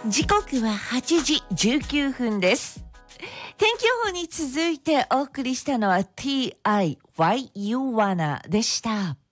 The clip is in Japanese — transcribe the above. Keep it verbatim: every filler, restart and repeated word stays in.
時刻ははちじじゅうきゅうふんです。天気予報に続いてお送りしたのは ティーアイワイ You Wanna でした。